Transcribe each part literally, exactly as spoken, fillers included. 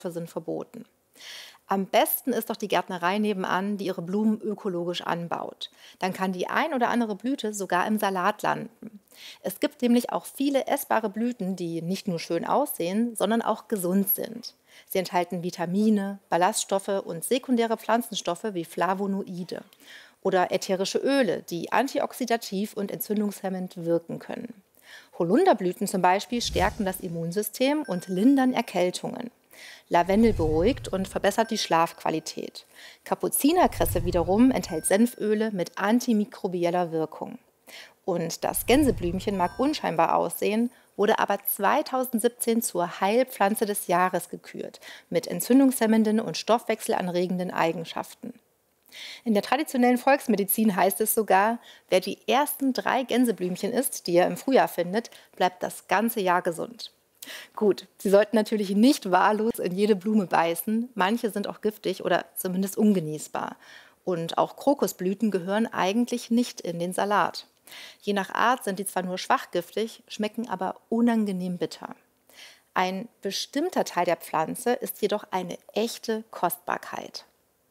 sind verboten. Am besten ist doch die Gärtnerei nebenan, die ihre Blumen ökologisch anbaut. Dann kann die ein oder andere Blüte sogar im Salat landen. Es gibt nämlich auch viele essbare Blüten, die nicht nur schön aussehen, sondern auch gesund sind. Sie enthalten Vitamine, Ballaststoffe und sekundäre Pflanzenstoffe wie Flavonoide oder ätherische Öle, die antioxidativ und entzündungshemmend wirken können. Holunderblüten zum Beispiel stärken das Immunsystem und lindern Erkältungen. Lavendel beruhigt und verbessert die Schlafqualität. Kapuzinerkresse wiederum enthält Senföle mit antimikrobieller Wirkung. Und das Gänseblümchen mag unscheinbar aussehen, wurde aber zweitausendsiebzehn zur Heilpflanze des Jahres gekürt, mit entzündungshemmenden und stoffwechselanregenden Eigenschaften. In der traditionellen Volksmedizin heißt es sogar, wer die ersten drei Gänseblümchen isst, die er im Frühjahr findet, bleibt das ganze Jahr gesund. Gut, Sie sollten natürlich nicht wahllos in jede Blume beißen. Manche sind auch giftig oder zumindest ungenießbar. Und auch Krokusblüten gehören eigentlich nicht in den Salat. Je nach Art sind die zwar nur schwach giftig, schmecken aber unangenehm bitter. Ein bestimmter Teil der Pflanze ist jedoch eine echte Kostbarkeit.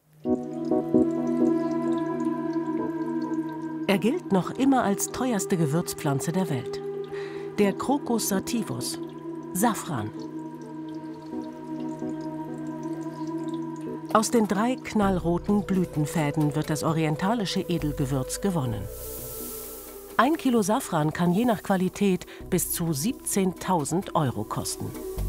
Er gilt noch immer als teuerste Gewürzpflanze der Welt. Der Crocus sativus, Safran. Aus den drei knallroten Blütenfäden wird das orientalische Edelgewürz gewonnen. Ein Kilo Safran kann je nach Qualität bis zu siebzehntausend Euro kosten.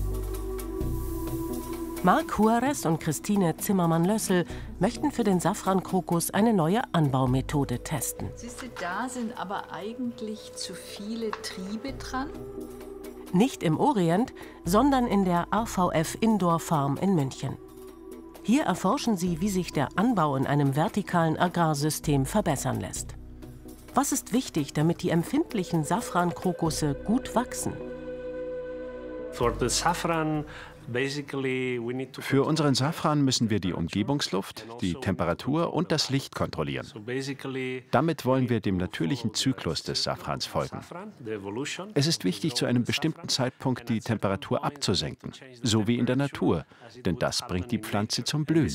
Marc Juarez und Christine Zimmermann-Lössel möchten für den Safrankrokus eine neue Anbaumethode testen. Siehst du, da sind aber eigentlich zu viele Triebe dran. Nicht im Orient, sondern in der A V F Indoor Farm in München. Hier erforschen sie, wie sich der Anbau in einem vertikalen Agrarsystem verbessern lässt. Was ist wichtig, damit die empfindlichen Safrankrokusse gut wachsen? Für unseren Safran müssen wir die Umgebungsluft, die Temperatur und das Licht kontrollieren. Damit wollen wir dem natürlichen Zyklus des Safrans folgen. Es ist wichtig, zu einem bestimmten Zeitpunkt die Temperatur abzusenken, so wie in der Natur, denn das bringt die Pflanze zum Blühen.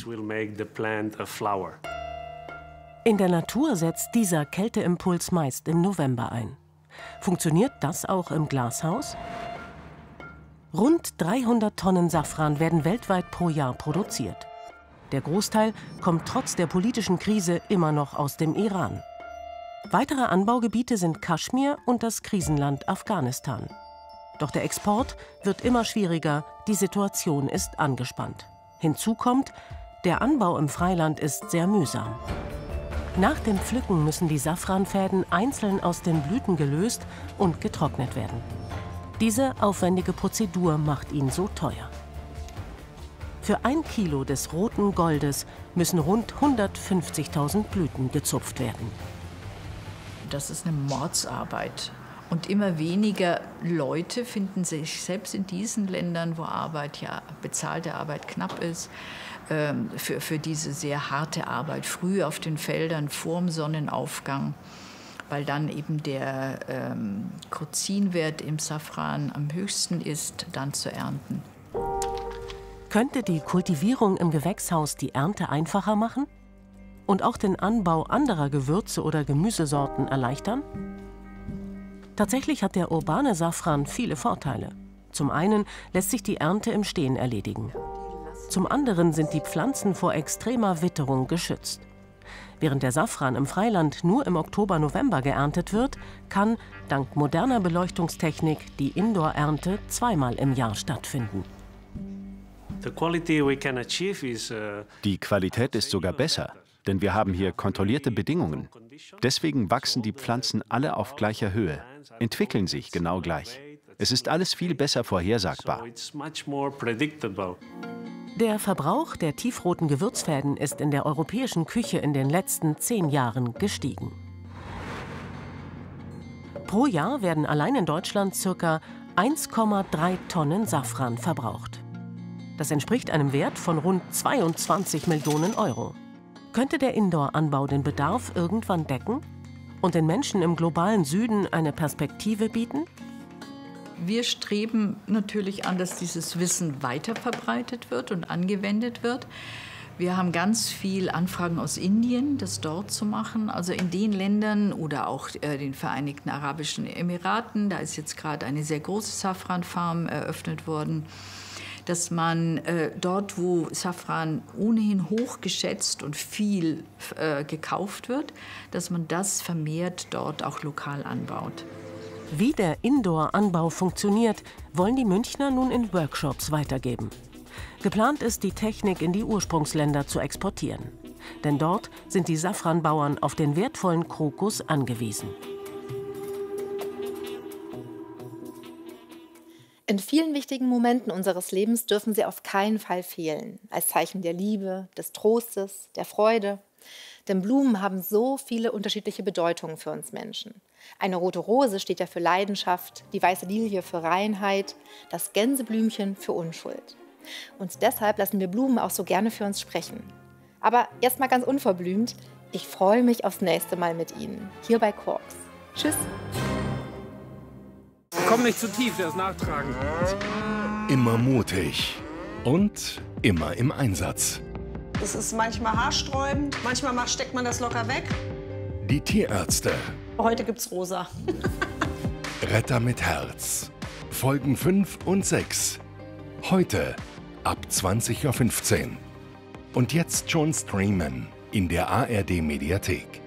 In der Natur setzt dieser Kälteimpuls meist im November ein. Funktioniert das auch im Glashaus? Rund dreihundert Tonnen Safran werden weltweit pro Jahr produziert. Der Großteil kommt trotz der politischen Krise immer noch aus dem Iran. Weitere Anbaugebiete sind Kaschmir und das Krisenland Afghanistan. Doch der Export wird immer schwieriger, die Situation ist angespannt. Hinzu kommt, der Anbau im Freiland ist sehr mühsam. Nach dem Pflücken müssen die Safranfäden einzeln aus den Blüten gelöst und getrocknet werden. Diese aufwendige Prozedur macht ihn so teuer. Für ein Kilo des roten Goldes müssen rund hundertfünfzigtausend Blüten gezupft werden. Das ist eine Mordsarbeit. Und immer weniger Leute finden sich selbst in diesen Ländern, wo Arbeit, ja, bezahlte Arbeit knapp ist, ähm, für, für diese sehr harte Arbeit, früh auf den Feldern vorm Sonnenaufgang, weil dann eben der ähm, Crotzinwert im Safran am höchsten ist, dann zu ernten. Könnte die Kultivierung im Gewächshaus die Ernte einfacher machen? Und auch den Anbau anderer Gewürze oder Gemüsesorten erleichtern? Tatsächlich hat der urbane Safran viele Vorteile. Zum einen lässt sich die Ernte im Stehen erledigen. Zum anderen sind die Pflanzen vor extremer Witterung geschützt. Während der Safran im Freiland nur im Oktober, November geerntet wird, kann dank moderner Beleuchtungstechnik die Indoor-Ernte zweimal im Jahr stattfinden. Die Qualität ist sogar besser, denn wir haben hier kontrollierte Bedingungen. Deswegen wachsen die Pflanzen alle auf gleicher Höhe, entwickeln sich genau gleich. Es ist alles viel besser vorhersagbar. Der Verbrauch der tiefroten Gewürzfäden ist in der europäischen Küche in den letzten zehn Jahren gestiegen. Pro Jahr werden allein in Deutschland ca. eins Komma drei Tonnen Safran verbraucht. Das entspricht einem Wert von rund zweiundzwanzig Millionen Euro. Könnte der Indoor-Anbau den Bedarf irgendwann decken und den Menschen im globalen Süden eine Perspektive bieten? Wir streben natürlich an, dass dieses Wissen weiter verbreitet wird und angewendet wird. Wir haben ganz viel Anfragen aus Indien, das dort zu machen. Also in den Ländern oder auch äh, den Vereinigten Arabischen Emiraten, da ist jetzt gerade eine sehr große Safran-Farm eröffnet worden, dass man äh, dort, wo Safran ohnehin hochgeschätzt und viel äh, gekauft wird, dass man das vermehrt dort auch lokal anbaut. Wie der Indoor-Anbau funktioniert, wollen die Münchner nun in Workshops weitergeben. Geplant ist, die Technik in die Ursprungsländer zu exportieren. Denn dort sind die Safranbauern auf den wertvollen Krokus angewiesen. In vielen wichtigen Momenten unseres Lebens dürfen sie auf keinen Fall fehlen. Als Zeichen der Liebe, des Trostes, der Freude. Denn Blumen haben so viele unterschiedliche Bedeutungen für uns Menschen. Eine rote Rose steht ja für Leidenschaft, die weiße Lilie für Reinheit, das Gänseblümchen für Unschuld. Und deshalb lassen wir Blumen auch so gerne für uns sprechen. Aber erst mal ganz unverblümt, ich freue mich aufs nächste Mal mit Ihnen, hier bei Quarks. Tschüss! Komm nicht zu tief, der ist nachtragend. Immer mutig und immer im Einsatz. Es ist manchmal haarsträubend, manchmal steckt man das locker weg. Die Tierärzte. Heute gibt's rosa. Retter mit Herz. Folgen fünf und sechs. Heute ab zwanzig Uhr fünfzehn. Und jetzt schon streamen in der A R D Mediathek.